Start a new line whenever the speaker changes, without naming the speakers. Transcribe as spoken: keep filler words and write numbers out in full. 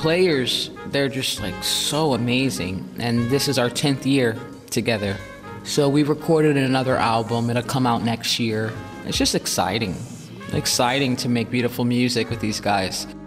players, they're just like so amazing. And this is our tenth year together. So we recorded another album. It'll come out next year. It's just exciting. Exciting to make beautiful music with these guys.